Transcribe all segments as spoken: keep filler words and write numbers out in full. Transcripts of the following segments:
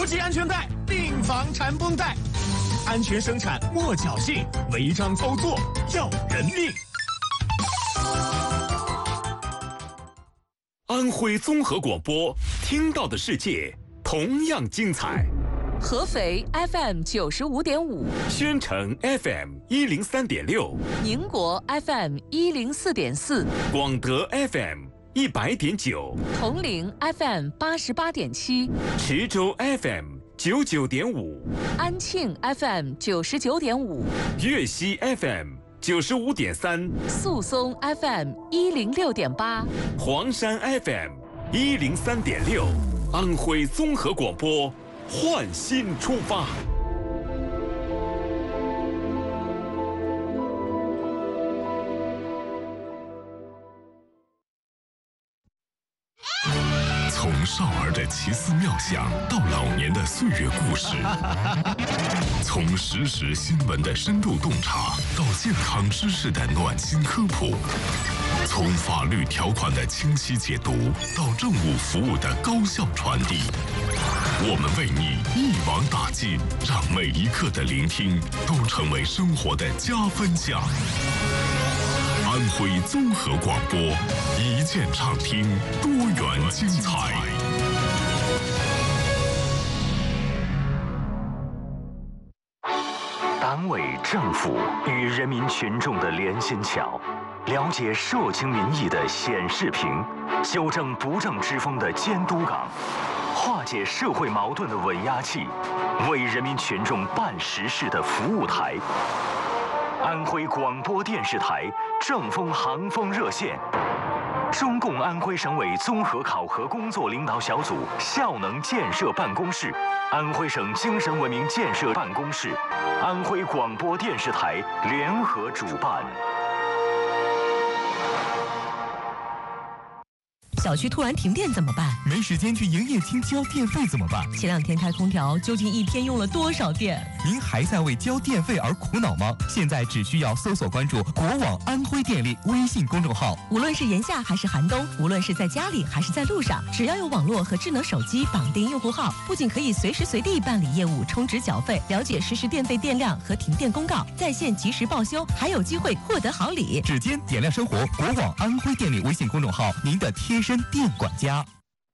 国际安全带订房缠绷带，安全生产莫侥幸，违章操作要人命。安徽综合广播，听到的世界同样精彩。 合肥 F M 九十五点五， 宣城 F M 一零三点六， 宁国 F M 一零四点四， 广德 F M 一百点九， 铜陵 F M 八十八点七， 池州 F M 九九点五， 安庆 F M 九十九点五， 粤西 F M 九十五点三， 宿松 F M 一零六点八， 黄山 F M 一零三点六，安徽综合广播，焕新出发。 从少儿的奇思妙想到老年的岁月故事，从时事新闻的深度洞察到健康知识的暖心科普，从法律条款的清晰解读到政务服务的高效传递，我们为你一网打尽，让每一刻的聆听都成为生活的加分项。安徽综合广播，一键畅听，多元精彩。 党委政府与人民群众的连心桥，了解社情民意的显示屏，修正不正之风的监督岗，化解社会矛盾的稳压器，为人民群众办实事的服务台。安徽广播电视台正风航风热线，中共安徽省委综合考核工作领导小组效能建设办公室，安徽省精神文明建设办公室，安徽广播电视台联合主办。 小区突然停电怎么办？ 没时间去营业厅交电费怎么办？ 前两天开空调，究竟一天用了多少电？ 您还在为交电费而苦恼吗？现在只需要搜索关注国网安徽电力微信公众号。 无论是炎夏还是寒冬，无论是在家里还是在路上，只要有网络和智能手机绑定用户号，不仅可以随时随地办理业务、充值缴费、了解实时电费电量和停电公告，在线及时报修，还有机会获得好礼。 指尖点亮生活，国网安徽电力微信公众号，您的贴身电管家。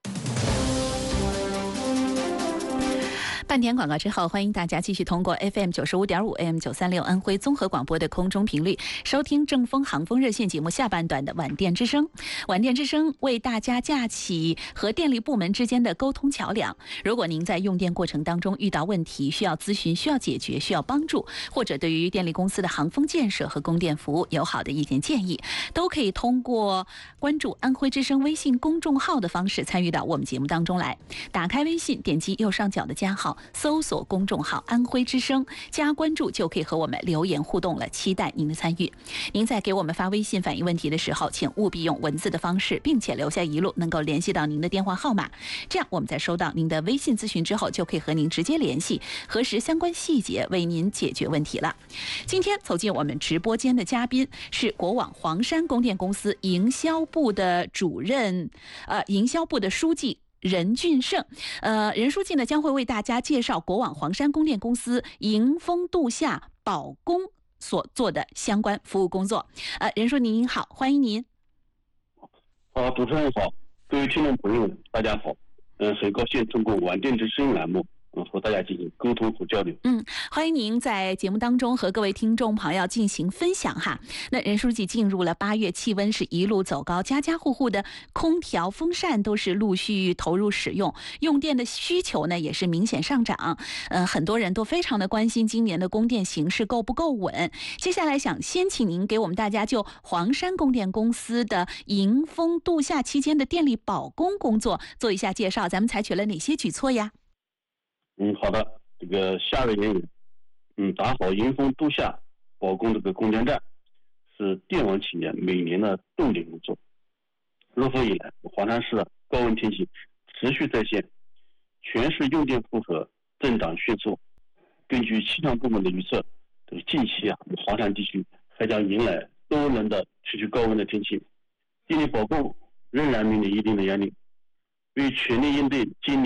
半点广告之后，欢迎大家继续通过 F M 九十五点五 A M 九三六安徽综合广播的空中频率收听正风航风热线节目下半段的晚电之声。晚电之声为大家架起和电力部门之间的沟通桥梁。如果您在用电过程当中遇到问题，需要咨询、需要解决、需要帮助，或者对于电力公司的航风建设和供电服务有好的意见建议，都可以通过关注安徽之声微信公众号的方式参与到我们节目当中来。打开微信，点击右上角的加号，搜索公众号安徽之声，加关注就可以和我们留言互动了，期待您的参与。您在给我们发微信反映问题的时候，请务必用文字的方式，并且留下一路能够联系到您的电话号码，这样我们在收到您的微信咨询之后，就可以和您直接联系，核实相关细节，为您解决问题了。今天走进我们直播间的嘉宾是国网黄山供电公司营销部的主任，呃，营销部的书记任俊胜，呃，任书记呢将会为大家介绍国网黄山供电公司迎风度夏保供所做的相关服务工作。呃，任书记您好，欢迎您。 好，主持人好，各位听众朋友大家好，嗯、呃，很高兴通过晚电之声栏目。嗯，和大家进行沟通和交流。 嗯，欢迎您在节目当中和各位听众朋友进行分享哈。那任书记进入了八月，气温是一路走高，家家户户的空调、风扇都是陆续投入使用，用电的需求呢也是明显上涨。呃，很多人都非常的关心今年的供电形势够不够稳。接下来想先请您给我们大家就黄山供电公司的迎风度夏期间的电力保供工作做一下介绍，咱们采取了哪些举措呀？ 嗯，好的，这个夏日炎炎，嗯，打好迎风度夏保供这个供电站，是电网企业每年的重点工作。入伏以来，黄山市的高温天气持续在线，全市用电负荷增长迅速。根据气象部门的预测，这个近期啊，黄山地区还将迎来多轮的持续高温的天气，电力保供仍然面临一定的压力。为全力应对今年超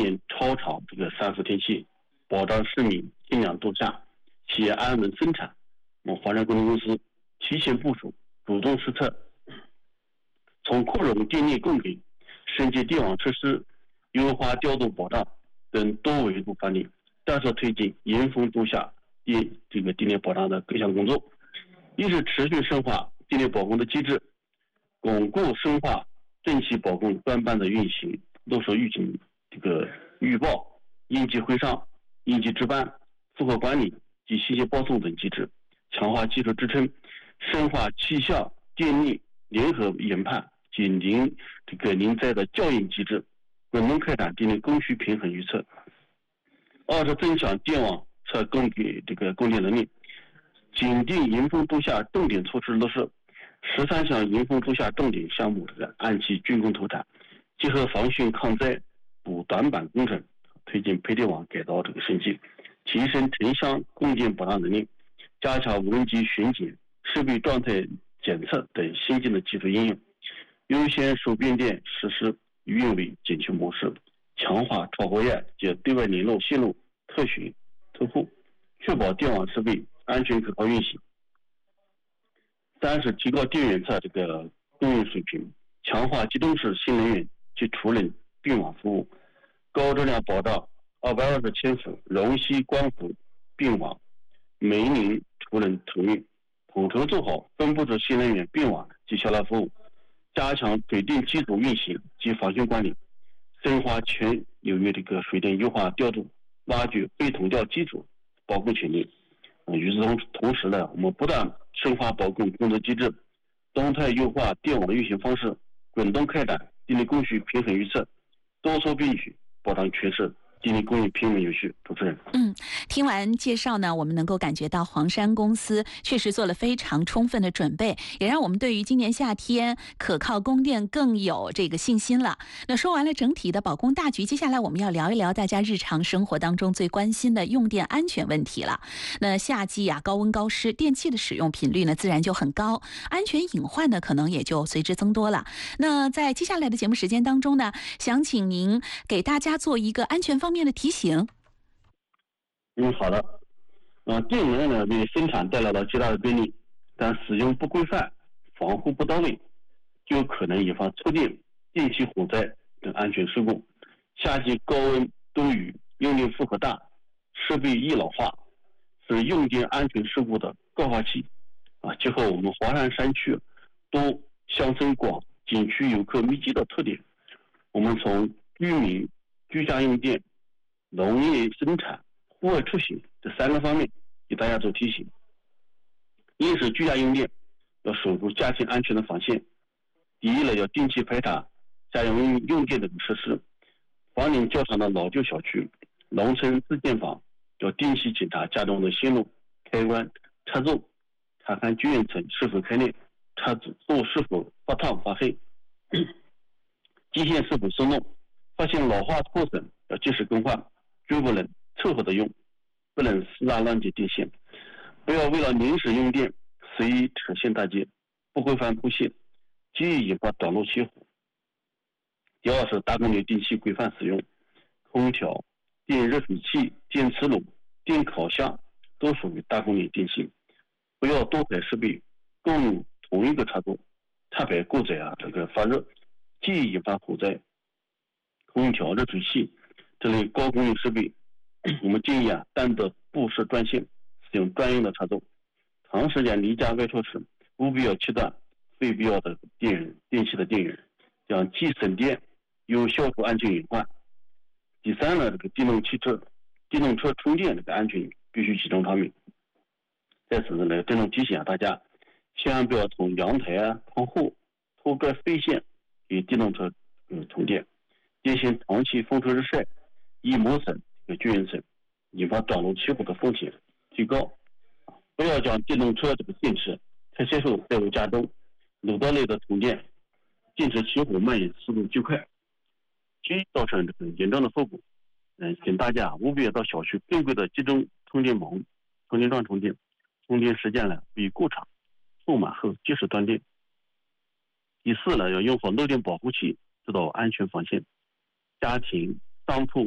超长这个三伏天气，保障市民尽量度夏，企业安稳生产。我们华山工程公司提前部署，主动施策，从扩容电力供给、升级电网设施、优化调度保障等多维度方面，大力推进迎峰度夏电这个电力保障的各项工作。一是持续深化电力保供的机制，巩固深化政企保供专班的运行，落实预警这个预报、应急会上、应急值班、负荷管理及信息报送等机制，强化技术支撑，深化气象、电力联合研判及临这个临灾的校应机制，滚动开展电力供需平衡预测。二是增强电网侧供给这个供电能力，紧盯迎峰度夏重点措施落实，十三项迎峰度夏重点项目这个按期竣工投产，结合防汛抗灾补短板工程，推进配电网改造这个升级，提升城乡供电保障能力，加强无人机巡检、设备状态检测等先进的技术应用，优先手变电实施运维检修模式，强化超活跃及对外联络线路特巡特护，确保电网设备安全可靠运行。三是提高电源侧这个供应水平，强化集中式新能源及储能并网服务，高质量保障二百二十千伏龙溪光伏并网、煤宁储能投运，统筹做好分布式新能源并网及销量服务，加强水电机组运行及防汛管理，深化全领域这个水电优化调度，挖掘非统调机组保供潜力。嗯，与此同同时呢，我们不断深化保供工作机制，动态优化电网运行方式，滚动开展电力供需平衡预测，多措并举，保障全市电力供应平稳有序。主持人， 嗯，听完介绍呢，我们能够感觉到黄山公司确实做了非常充分的准备，也让我们对于今年夏天可靠供电更有这个信心了。那说完了整体的保供大局，接下来我们要聊一聊大家日常生活当中最关心的用电安全问题了。那夏季啊，高温高湿，电器的使用频率呢自然就很高，安全隐患呢可能也就随之增多了。那在接下来的节目时间当中呢，想请您给大家做一个安全方面的提醒。 嗯，好的。呃，电源呢为生产带来了极大的便利，但使用不规范、防护不到位，就有可能引发触电、电气火灾等安全事故。夏季高温多雨，用电负荷大，设备易老化，是用电安全事故的高发期。啊，结合我们华山山区多、乡村广、景区游客密集的特点，我们从居民、居家用电、农业生产、户外出行这三个方面给大家做提醒。一是居家用电要守住家庭安全的防线，第一呢要定期排查家用用电的设施，房龄较长的老旧小区、农村自建房要定期检查家中的线路、开关、插座，查看居院层是否开裂，插座是否发烫发黑，机线是否松动，发现老化破损要及时更换，绝不能凑合的用，不能私拉乱接电线，不要为了临时用电随意扯线搭接，不规范布线，极易引发短路起火。第二是大功率电器规范使用，空调、电热水器、电磁炉、电烤箱都属于大功率电器，不要多台设备共用同一个插座，插排过载啊，这个发热，极易引发火灾。空调、热水器这类高功率设备，我们建议啊单得布设专线，使用专用的插座。长时间离家外出时，务必要切断非必要的电源、电器的电源，这样既省电又消除安全隐患。第三呢，这个电动汽车、电动车充电这个安全必须集中方面。在此呢，郑重提醒啊大家，千万不要从阳台啊、窗户偷盖废线给电动车嗯充电，电线长期风吹日晒，易磨损、绝缘损，引发短路起火的风险提高。不要将电动车这个电池太接受带入家中，路道内的充电，电池起火蔓延速度极快，极易造成这个严重的后果。嗯，请大家务必要到小区正规的集中充电棚、充电桩充电，充电时间呢不宜过长，充满后及时断电。第四呢，要用好漏电保护器，做到安全防线。家庭、商铺、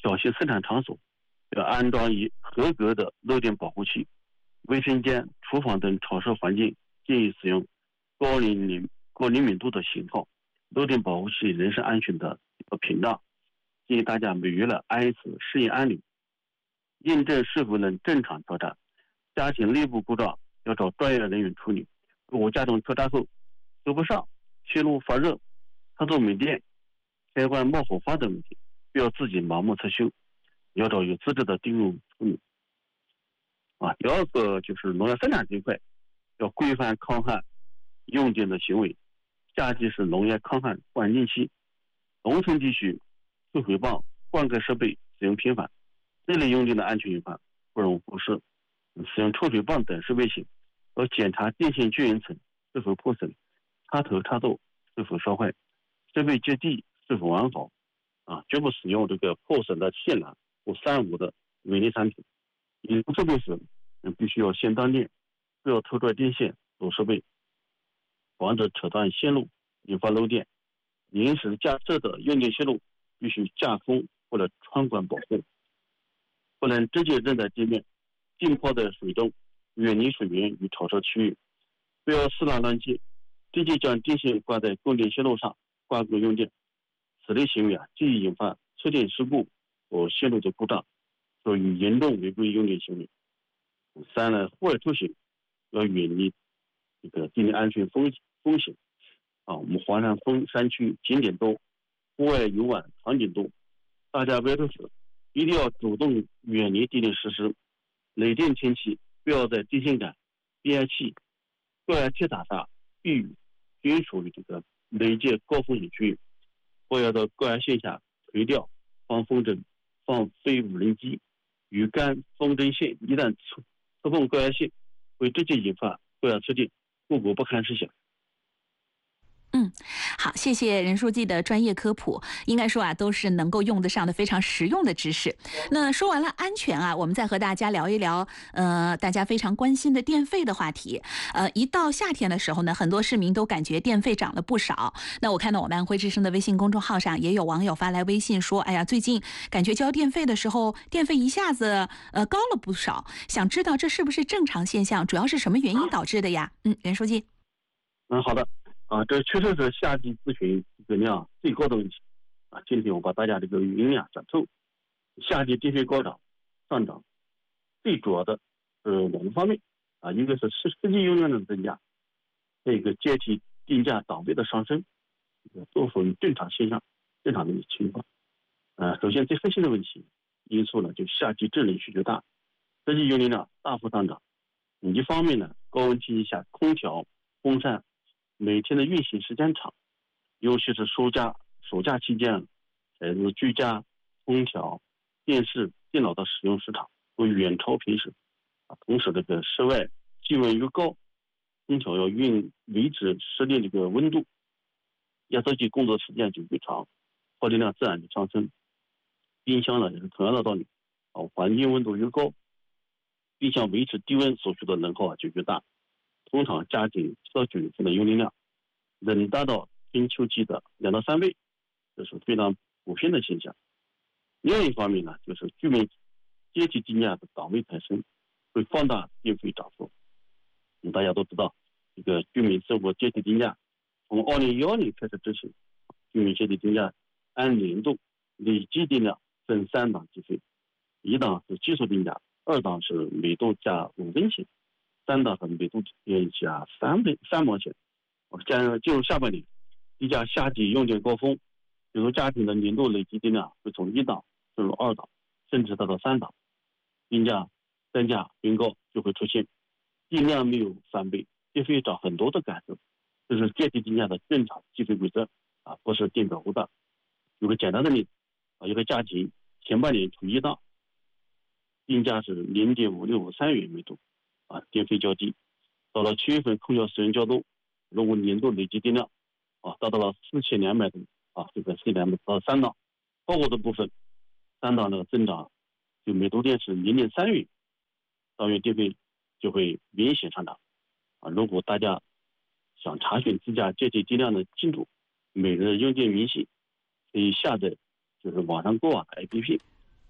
小型生产场所要安装以合格的漏电保护器，卫生间、厨房等潮湿环境建议使用高灵敏高灵敏度的型号。漏电保护器人身安全的一个屏障，建议大家每月的按一次试验安理，验证是否能正常调闸。家庭内部故障要找专业人员处理。如果家中调闸后收不上、线路发热、插座没电、开关冒火花等问题，不要自己盲目测修，要找有资质的定用处理。啊，第二个就是农业生产这一块，要规范抗旱用电的行为。夏季是农业抗旱关键期，农村地区抽水泵、灌溉设备使用频繁，这类用电的安全隐患不容忽视。使用抽水泵等设备时，要检查电线均匀层是否破损，插头插座是否烧坏，设备接地是否完好。啊，绝不使用这个破损的线缆或三无的违例产品。引入设备时，必须要先断电，不要偷拽电线、锁设备，防止扯断线路引发漏电。临时架设的用电线路必须架空或者穿管保护，不能直接扔在地面，浸泡在水中，远离水源与潮湿区域。不要私拉乱接，直接将电线挂在供电线路上挂钩用电。此类行为啊，既引发触电事故和线路的故障，属于严重违规用电行为。三呢，户外出行要远离这个地理安全风风险。啊，我们华山峰山区景点多，户外游玩场景多，大家外出时一定要主动远离地电设施。雷电天气不要在电线杆、变压器、高压铁塔上避雨，均属于这个雷电高风险区域。不要到高压线下垂钓、放风筝、放飞无人机、鱼竿、风筝线，一旦触触碰高压线，会直接引发高压触电，后果不堪设想。 嗯，好，谢谢任书记的专业科普，应该说啊，都是能够用得上的非常实用的知识。那说完了安全啊，我们再和大家聊一聊，呃，大家非常关心的电费的话题。呃，一到夏天的时候呢，很多市民都感觉电费涨了不少。那我看到我们安徽之声的微信公众号上也有网友发来微信说，哎呀，最近感觉交电费的时候，电费一下子呃高了不少，想知道这是不是正常现象，主要是什么原因导致的呀？嗯，任书记。 嗯，好的。啊，这确实是夏季咨询这个量最高的问题啊！今天我把大家这个原因啊讲透。夏季电费高涨上涨，最主要的是两个方面啊，一个是实实际用量的增加，再一个阶梯定价档位的上升，都属于正常现象、正常的情况。呃，首先最核心的问题因素呢，就夏季制冷需求大，实际用电量大幅上涨。一方面呢，高温天气下空调、风扇每天的运行时间长，尤其是暑假暑假期间，孩子居家空调、电视、电脑的使用时长会远超平时啊。同时，这个室外气温越高，空调要运维持室内这个温度，压缩机工作时间就越长，耗电量自然就上升。冰箱呢也是同样的道理啊，环境温度越高，冰箱维持低温所需的能耗啊就越大。通常家庭小区的用电量能达到春秋季的两到三倍，这是非常普遍的现象。另一方面呢，就是居民阶梯定价的档位抬升，会放大电费涨幅。嗯、大家都知道，这个居民生活阶梯定价从二零一二年开始执行，居民阶梯定价按年度累计定量分三档计费，一档是基础定价，二档是每度加五分钱。三档和每度加三倍三毛钱。加上进入下半年，地价夏季用电高峰，比如家庭的年度累计电量会从一档升入二档，甚至达到三档，定价单价云高就会出现电量没有翻倍，电费涨很多的感受。这是阶梯定价的正常计费规则啊，不是电表无档。有个简单的例子啊，一个家庭前半年处一档，定价是零点五六五三元每度。啊，电费较低，到了七月份空调使用较多，如果年度累计电量啊达到了四千两百度啊，这个四千两百到三档，超过的部分，三档的增长就每度电是零点三元，当月电费就会明显上涨啊。如果大家想查询自家阶梯电量的进度，每日用电明细可以下载就是网上购网 A P P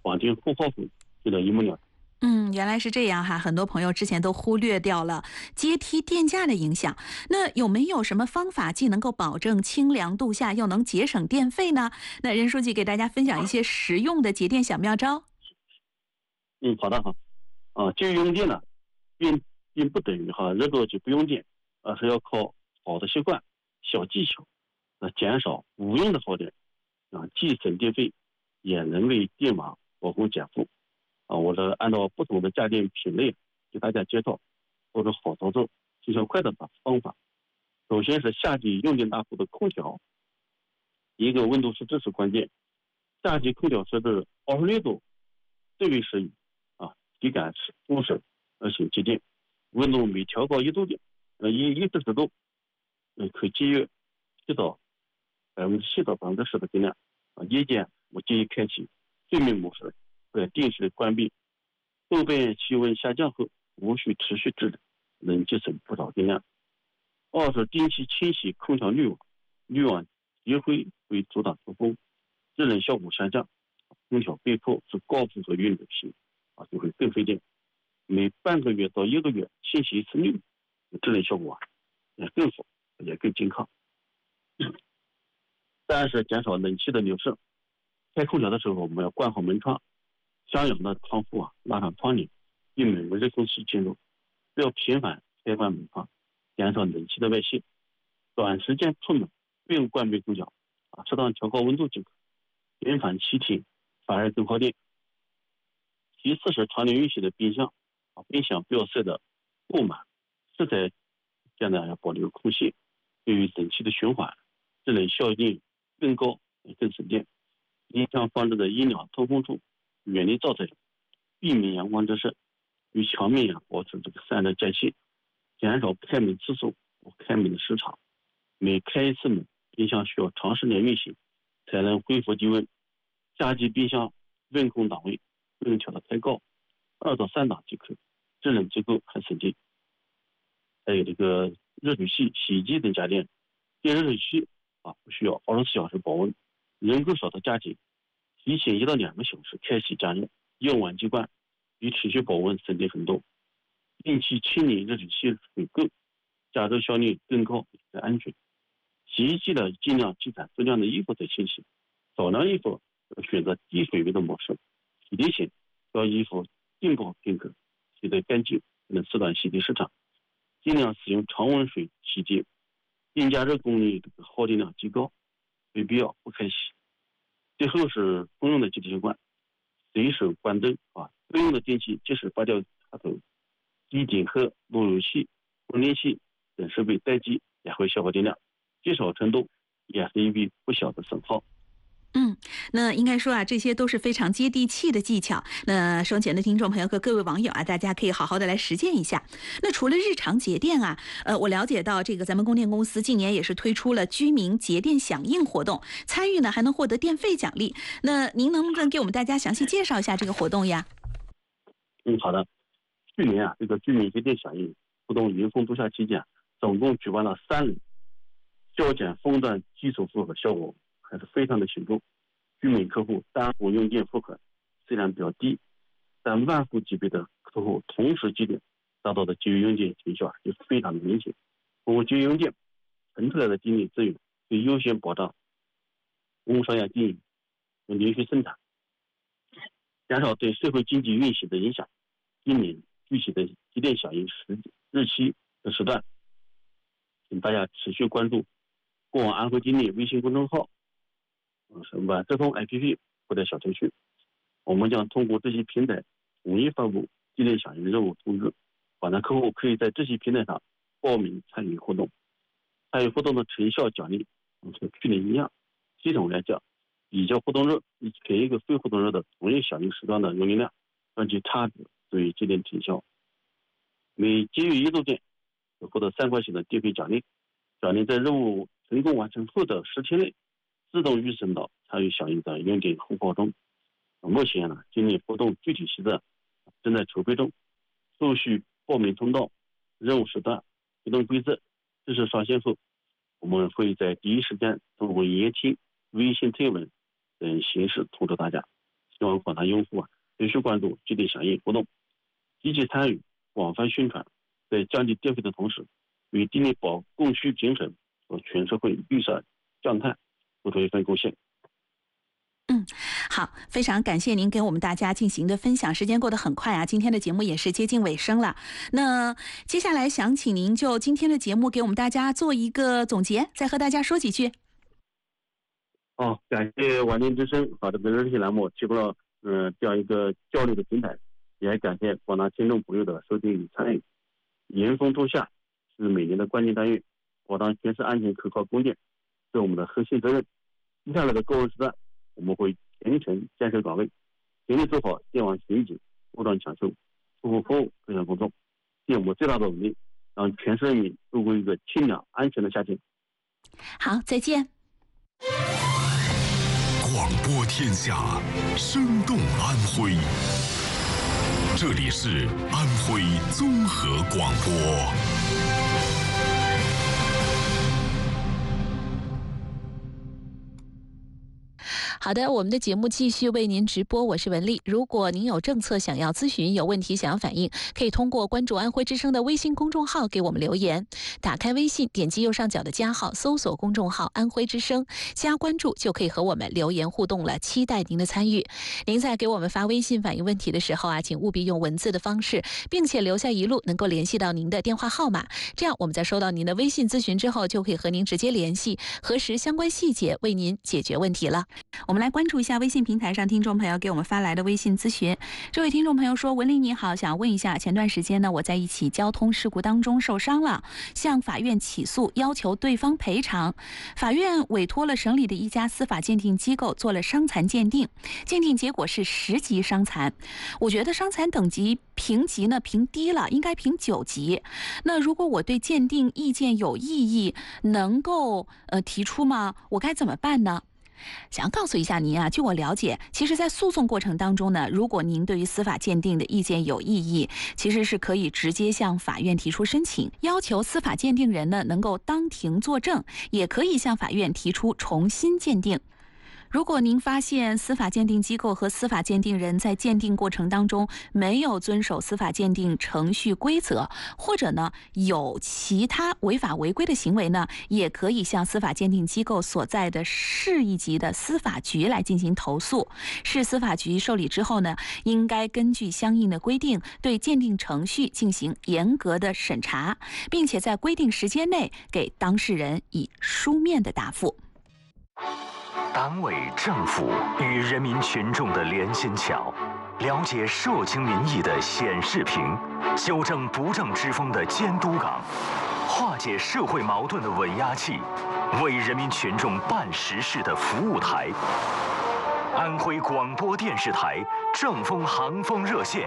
绑定护号费就能一目了然。 嗯，原来是这样哈，很多朋友之前都忽略掉了阶梯电价的影响。那有没有什么方法既能够保证清凉度夏，又能节省电费呢？那任书记给大家分享一些实用的节电小妙招。 嗯，好的哈。啊，节约用电呢，并并不等于哈热多就不用电，而是要靠好的习惯、小技巧，来减少无用的耗电，啊，既省电费，也能为电网保供减负。啊，我是按照不同的家电品类给大家介绍或者好操作、见效快的方法。首先是夏季用电大户的空调，一个温度设置是关键。夏季空调设置二十六度最为适宜啊，体感舒适而且节电。温度每调高一度电，呃一一至十度，呃可节约七到百分之七到百分之十的电量。啊，夜间我建议开启睡眠模式。在定时关闭，后边气温下降后无需持续制冷，能节省不少电量。二是定期清洗空调滤网，滤网积灰会阻挡出风，制冷效果下降。空调背后是高负荷运流系啊，就会更费电。每半个月到一个月清洗一次滤网，制冷效果啊也更好，也更健康。三是减少冷气的流失，开空调的时候我们要关好门窗。向阳的窗户啊，拉上窗帘，避免热空气进入。不要频繁开关门窗，减少冷气的外泄。短时间出门不用关闭空调啊，适当调高温度即可。频繁气停反而更耗电。其次是常年运行的冰箱啊，冰箱不要塞得过满，实在现在要保留空隙，对于冷气的循环，制冷效应更高，也更省电。冰箱放置的阴凉通风处。远离照射，避免阳光直射，与墙面呀保持这个散热间隙，减少开门次数和开门的时长。每开一次门，冰箱需要长时间运行才能恢复低温。夏季冰箱温控档位不能调得太高，二到三档即可，制冷足够还省电。还有这个热水器、洗衣机等家电，电热水器啊不需要二十四小时保温，人够少的家庭。提前一到两个小时开启加热，用完即关，比持续保温省电很多。定期清理热水器水垢，加热效率更高，也安全。洗衣机的尽量积攒足量的衣服再清洗，少量衣服选择低水位的模式。洗涤前将衣服浸泡片刻，洗得干净，能缩短洗涤时长。尽量使用常温水洗涤，电加热功率耗电量极高，没必要不开洗。最后是公用的节电习惯，随手关灯啊，公用的电器即使拔掉插头，机顶盒、路由器、供电器等设备待机也会消耗电量，积少成多，也是一笔不小的损耗。 嗯，那应该说啊，这些都是非常接地气的技巧。那收前的听众朋友和各位网友啊，大家可以好好的来实践一下。那除了日常节电啊，呃，我了解到这个咱们供电公司近年也是推出了居民节电响应活动，参与呢还能获得电费奖励。那您能不能给我们大家详细介绍一下这个活动呀？ 嗯，好的。去年啊，这个居民节电响应活动迎风度夏期间，总共举办了三轮，削减风段基础负荷效果还是非常的显著。居民客户单户用电负荷虽然比较低，但万户级别的客户同时节电达到的节约用电成效就非常的明显。通过节约用电腾出来的电力资源，对优先保障工商业经营和连续生产，减少对社会经济运行的影响。今年具体的节电响应时日期和时段，请大家持续关注过往安徽经历微信公众号、什么浙通 A P P 或者小程序，我们将通过这些平台统一发布节电响应任务通知，广大客户可以在这些平台上报名参与活动。参与活动的成效奖励和去年一样，系统来讲，比较活动日以及前一个非活动日的同一响应时段的用电量，让其差值作为节电成效。每节约一度电，获得三块钱的电费奖励，奖励在任务成功完成后的十天内自动预算到参与响应的用电户口中。目前呢，今年活动具体细则正在筹备中，后续报名通道、任务时段、活动规则正式上线后，我们会在第一时间通过营业厅、微信推文等形式通知大家。 希望广大用户啊持续关注、积极响应活动，积极参与、广泛宣传，在降低电费的同时，为地力保供需平衡和全社会绿色降碳做出一份贡献。 嗯，好，非常感谢您给我们大家进行的分享。时间过得很快啊，今天的节目也是接近尾声了。那接下来想请您就今天的节目给我们大家做一个总结，再和大家说几句。 好，感谢晚点之声把这个热线栏目提供了呃这样一个交流的平台，也感谢广大听众朋友的收听与参与。严风度夏是每年的关键单元，保障全市安全可靠供电是我们的核心责任。接下来的购物时段，我们会全程坚守岗位，全力做好电网巡警、不断抢修、服务服务各项工作，尽我们最大的努力，让全市人民度过一个清凉安全的夏天。 好，再见。 广播天下，生动安徽。这里是安徽综合广播。 好的，我们的节目继续为您直播，我是文丽。如果您有政策想要咨询，有问题想要反映，可以通过关注安徽之声的微信公众号给我们留言。打开微信，点击右上角的加号，搜索公众号安徽之声，加关注就可以和我们留言互动了，期待您的参与。您在给我们发微信反映问题的时候啊，请务必用文字的方式，并且留下一路能够联系到您的电话号码，这样我们在收到您的微信咨询之后，就可以和您直接联系，核实相关细节，为您解决问题了。我们来关注一下微信平台上听众朋友给我们发来的微信咨询。这位听众朋友说：文丽你好，想问一下，前段时间呢，我在一起交通事故当中受伤了，向法院起诉，要求对方赔偿。法院委托了省里的一家司法鉴定机构做了伤残鉴定，鉴定结果是十级伤残。我觉得伤残等级评级呢评低了，应该评九级。那如果我对鉴定意见有异议，能够呃提出吗？我该怎么办呢？想要告诉一下您啊，据我了解，其实在诉讼过程当中呢，如果您对于司法鉴定的意见有异议，其实是可以直接向法院提出申请，要求司法鉴定人呢能够当庭作证，也可以向法院提出重新鉴定。如果您发现司法鉴定机构和司法鉴定人在鉴定过程当中没有遵守司法鉴定程序规则，或者呢有其他违法违规的行为呢，也可以向司法鉴定机构所在的市一级的司法局来进行投诉。市司法局受理之后呢，应该根据相应的规定对鉴定程序进行严格的审查，并且在规定时间内给当事人以书面的答复。 党委政府与人民群众的连心桥，了解社情民意的显示屏，修正不正之风的监督岗，化解社会矛盾的稳压器，为人民群众办实事的服务台。安徽广播电视台正风航风热线。